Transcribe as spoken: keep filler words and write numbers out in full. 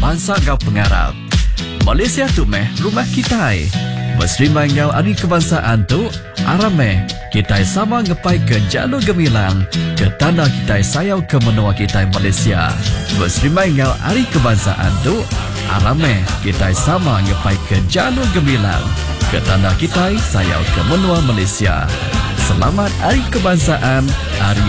bangsa ngau pengarap. Malaysia tu meh rumah kita. Berserimai ngau hari kebangsaan tu arame kita sama ngepai ke jalur gemilang ke tanah kita sayau ke menua kita Malaysia. Berserimai ngau hari kebangsaan tu arame kita sama ngepai ke jalur gemilang ke tanah kita sayau ke menua Malaysia. Selamat Hari Kebangsaan, Hari